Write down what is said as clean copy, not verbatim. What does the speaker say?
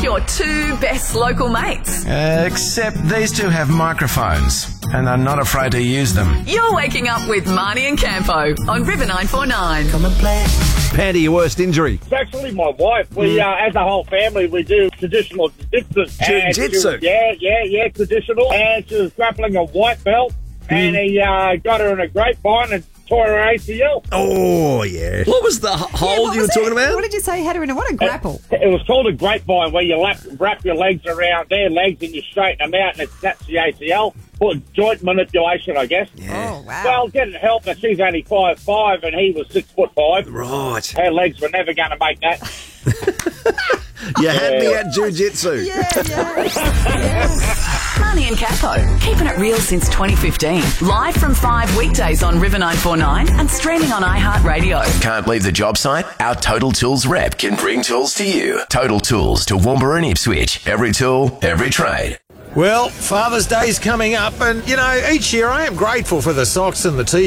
your two best local mates. Except these two have microphones and are not afraid to use them. You're waking up with Marnie and Campo on River 949. Come and play. Pandy, your worst injury? It's actually my wife. We, as a whole family, we do traditional jiu-jitsu. Jiu-jitsu? Yeah, traditional. And she was grappling a white belt, and he got her in a grapevine and tore her ACL. Oh, yeah. What was the hold you were talking about? What did you say, Heather? What a grapple? It was called a grapevine, where you wrap your legs around their legs and you straighten them out, and it snaps the ACL. Well, joint manipulation, I guess. Yeah. Oh, wow. Well, getting help, and she's only 5'5", and he was 6'5". Right. Her legs were never going to make that. You had me at jiu-jitsu. Yeah. Marnie and Campo, keeping it real since 2015. Live from 5 weekdays on River 949 and streaming on iHeartRadio. Can't leave the job site? Our Total Tools rep can bring tools to you. Total Tools to Toowoomba and Ipswich. Every tool, every trade. Well, Father's Day's coming up, and, each year I am grateful for the socks and the